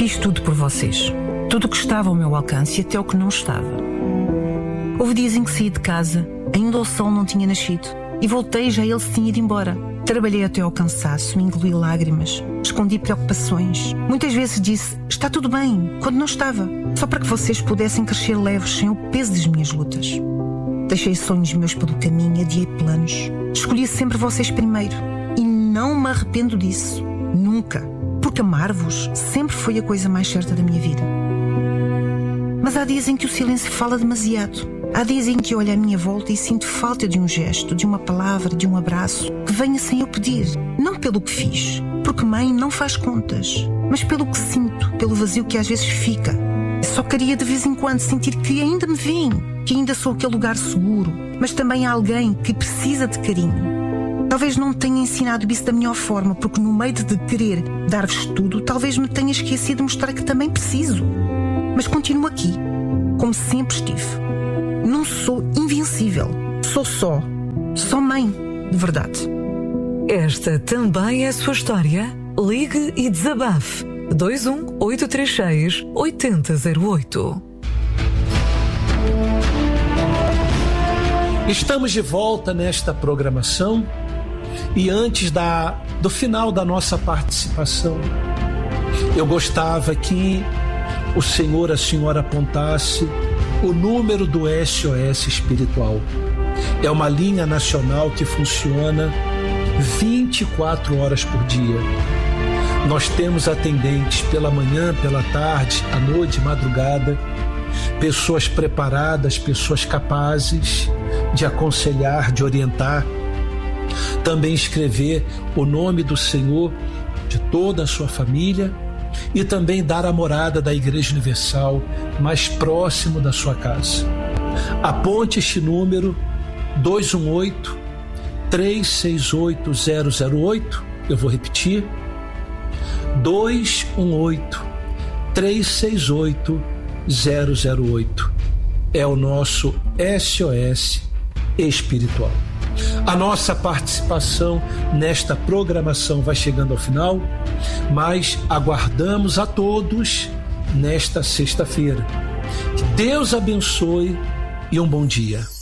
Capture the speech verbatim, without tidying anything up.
Fiz tudo por vocês. Tudo o que estava ao meu alcance e até o que não estava. Houve dias em que saí de casa, ainda o sol não tinha nascido, e voltei já ele se tinha ido embora. Trabalhei até ao cansaço, me engoli lágrimas, escondi preocupações. Muitas vezes disse, está tudo bem, quando não estava, só para que vocês pudessem crescer leves sem o peso das minhas lutas. Deixei sonhos meus pelo caminho, adiei planos. Escolhi sempre vocês primeiro, e não me arrependo disso, nunca, porque amar-vos sempre foi a coisa mais certa da minha vida. Mas há dias em que o silêncio fala demasiado. Há dias em que olho à minha volta e sinto falta de um gesto, de uma palavra, de um abraço, que venha sem eu pedir. Não pelo que fiz, porque mãe não faz contas, mas pelo que sinto, pelo vazio que às vezes fica. Só queria de vez em quando sentir que ainda me veem, que ainda sou aquele lugar seguro, mas também há alguém que precisa de carinho. Talvez não tenha ensinado isso da melhor forma, porque no meio de querer dar-vos tudo, talvez me tenha esquecido de mostrar que também preciso. Mas continuo aqui, como sempre estive. Não sou invencível, sou só, só mãe, de verdade. Esta também é a sua história? Ligue e desabafe. dois um oito três seis oito zero zero oito. Estamos de volta nesta programação e antes da, do final da nossa participação, eu gostava que o Senhor, a senhora apontasse o número do S O S espiritual. É uma linha nacional que funciona vinte e quatro horas por dia. Nós temos atendentes pela manhã, pela tarde, à noite, madrugada, pessoas preparadas, pessoas capazes de aconselhar, de orientar, também escrever o nome do Senhor de toda a sua família e também dar a morada da Igreja Universal mais próximo da sua casa. Aponte este número dois um oito, três seis oito, zero zero oito, eu vou repetir, dois um oito, três seis oito, zero zero oito. É o nosso S O S espiritual. A nossa participação nesta programação vai chegando ao final, mas aguardamos a todos nesta sexta-feira. Que Deus abençoe e um bom dia.